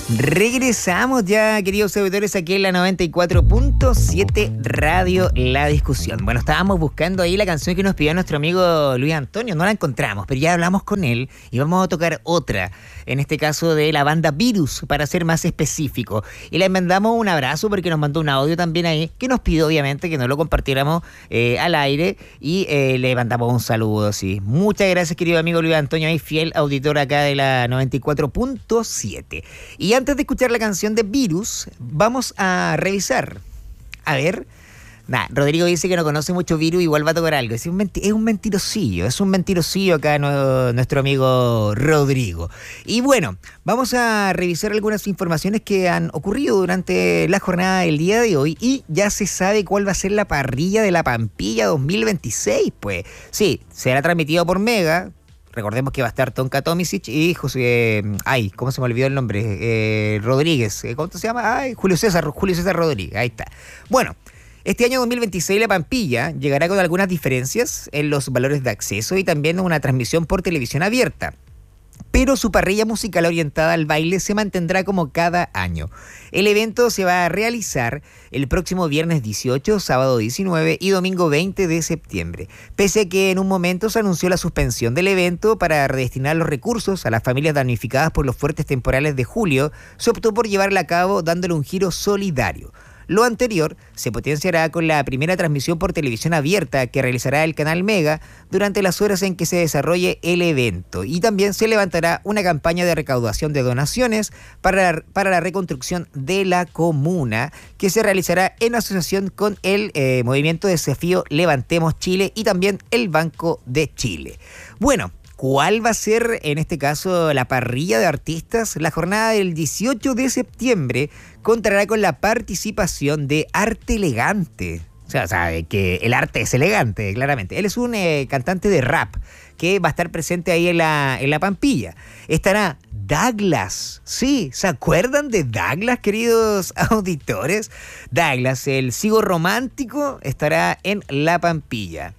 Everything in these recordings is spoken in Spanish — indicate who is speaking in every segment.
Speaker 1: Regresamos ya, queridos auditores, aquí en la 94.7 Radio La Discusión. Bueno, estábamos buscando ahí la canción que nos pidió nuestro amigo Luis Antonio, no la encontramos, pero ya hablamos con él y vamos a tocar otra, en este caso de la banda Virus, para ser más específico. Y le mandamos un abrazo porque nos mandó un audio también ahí, que nos pidió obviamente que no lo compartiéramos al aire, y le mandamos un saludo, sí. Muchas gracias, querido amigo Luis Antonio, ahí fiel auditor acá de la 94.7. Y antes de escuchar la canción de Virus, vamos a revisar. A ver. Rodrigo dice que no conoce mucho Virus, igual va a tocar algo. Es un mentirosillo acá nuestro amigo Rodrigo. Y bueno, vamos a revisar algunas informaciones que han ocurrido durante la jornada del día de hoy, y ya se sabe cuál va a ser la parrilla de la Pampilla 2026, pues. Sí, será transmitido por Mega. Recordemos que va a estar Tonka Tomisic y José... ¿cómo se me olvidó el nombre? Rodríguez. ¿Cómo se llama? Julio César Rodríguez. Ahí está. Bueno, este año 2026 la Pampilla llegará con algunas diferencias en los valores de acceso y también una transmisión por televisión abierta. Pero su parrilla musical orientada al baile se mantendrá como cada año. El evento se va a realizar el próximo viernes 18, sábado 19 y domingo 20 de septiembre. Pese a que en un momento se anunció la suspensión del evento para redestinar los recursos a las familias damnificadas por los fuertes temporales de julio, se optó por llevarla a cabo dándole un giro solidario. Lo anterior se potenciará con la primera transmisión por televisión abierta que realizará el canal Mega durante las horas en que se desarrolle el evento, y también se levantará una campaña de recaudación de donaciones para la reconstrucción de la comuna, que se realizará en asociación con el Movimiento de Desafío Levantemos Chile y también el Banco de Chile. Bueno, ¿cuál va a ser, en este caso, la parrilla de artistas? La jornada del 18 de septiembre contará con la participación de Arte Elegante. O sea, que el arte es elegante, claramente. Él es un cantante de rap que va a estar presente ahí en la Pampilla. Estará Douglas. Sí, ¿se acuerdan de Douglas, queridos auditores? Douglas, el Sigo Romántico, estará en la Pampilla.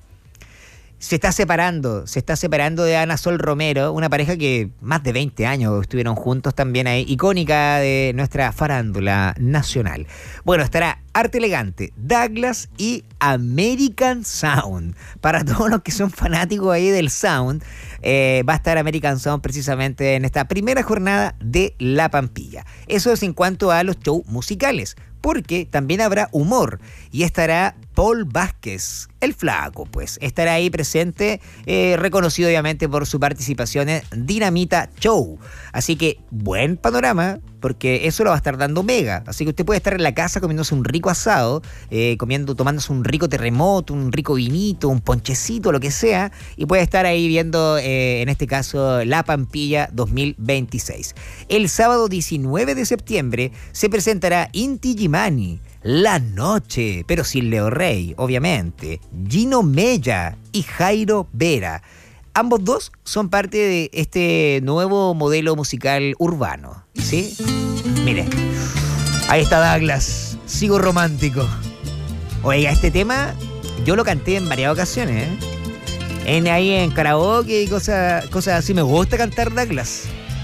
Speaker 1: Se está separando de Ana Sol Romero, una pareja que más de 20 años estuvieron juntos también ahí, icónica de nuestra farándula nacional. Bueno, estará Arte Elegante, Douglas y American Sound. Para todos los que son fanáticos ahí del sound, va a estar American Sound precisamente en esta primera jornada de La Pampilla. Eso es en cuanto a los shows musicales, porque también habrá humor y estará Paul Vázquez, el flaco, pues. Estará ahí presente, reconocido obviamente por su participación en Dinamita Show. Así que buen panorama, porque eso lo va a estar dando Mega. Así que usted puede estar en la casa comiéndose un rico asado, tomándose un rico terremoto, un rico vinito, un ponchecito, lo que sea, y puede estar ahí viendo, en este caso, La Pampilla 2026. El sábado 19 de septiembre se presentará Inti Gimani, La Noche, pero sin Leo Rey, obviamente, Gino Mella y Jairo Vera. Ambos dos son parte de este nuevo modelo musical urbano, ¿sí? Mire, ahí está Douglas, Sigo Romántico. Oiga, este tema yo lo canté en varias ocasiones, ahí en karaoke y cosas así. Me gusta cantar Douglas.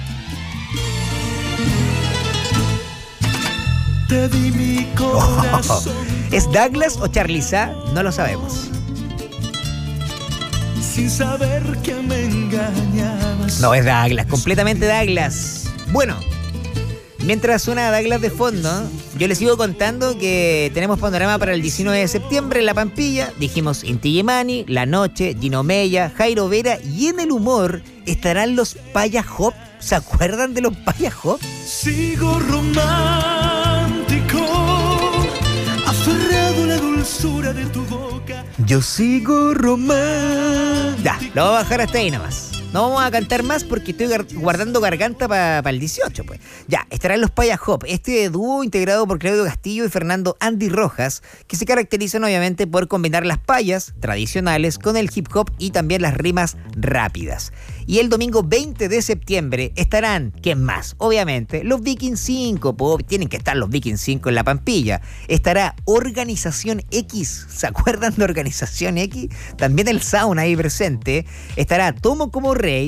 Speaker 2: Te di mi corazón.
Speaker 1: ¿Es Douglas o Charliza? No lo sabemos.
Speaker 2: Sin saber que me engañabas.
Speaker 1: No, es Douglas, completamente Douglas. Bueno, mientras suena Douglas de fondo, yo les sigo contando que tenemos panorama para el 19 de septiembre en La Pampilla. Dijimos Inti Gimani, La Noche, Gino Mella, Jairo Vera, y en el humor estarán los Paya Hop. ¿Se acuerdan de los Paya Hop?
Speaker 2: Sigo romántico, aferrado a la dulzura de tu boca.
Speaker 1: Yo sigo romántico. Ya, lo voy a bajar hasta ahí nomás. No vamos a cantar más porque estoy guardando garganta para el 18, pues. Ya, estarán los Paya Hop, este dúo integrado por Claudio Castillo y Fernando Andy Rojas, que se caracterizan obviamente por combinar las payas tradicionales con el hip hop y también las rimas rápidas. Y el domingo 20 de septiembre estarán, ¿quién más? Obviamente, los Viking 5, tienen que estar los Viking 5 en La Pampilla. Estará Organización X, ¿se acuerdan de Organización X? También el Sound ahí presente. Estará Tomo como Rey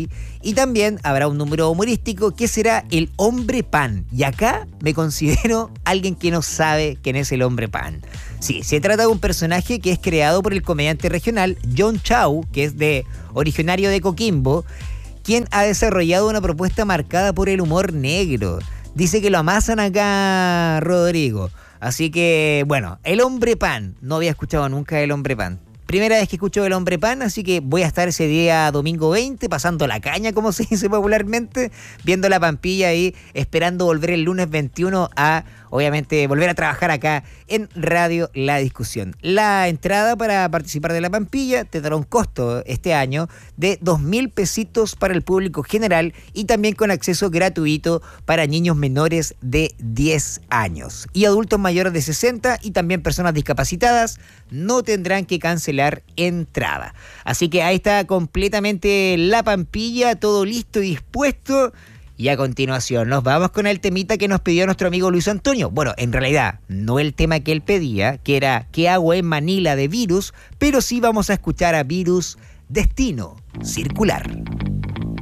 Speaker 1: Y también habrá un número humorístico que será el Hombre Pan. Y acá me considero alguien que no sabe quién es el Hombre Pan. Sí, se trata de un personaje que es creado por el comediante regional John Chau, que es originario de Coquimbo, quien ha desarrollado una propuesta marcada por el humor negro. Dice que lo amasan acá, Rodrigo. Así que, bueno, el Hombre Pan. No había escuchado nunca el Hombre Pan. Primera vez que escucho el Hombre Pan, así que voy a estar ese día domingo 20, pasando la caña, como se dice popularmente, viendo la Pampilla ahí, esperando volver el lunes 21 a, obviamente, volver a trabajar acá en Radio La Discusión. La entrada para participar de la Pampilla tendrá un costo este año de 2.000 pesitos para el público general y también con acceso gratuito para niños menores de 10 años. Y adultos mayores de 60 y también personas discapacitadas no tendrán que cancelar entrada. Así que ahí está completamente la Pampilla, todo listo y dispuesto. Y a continuación nos vamos con el temita que nos pidió nuestro amigo Luis Antonio. Bueno, en realidad no el tema que él pedía, que era ¿Qué hago en Manila de Virus? Pero sí vamos a escuchar a Virus, Destino Circular.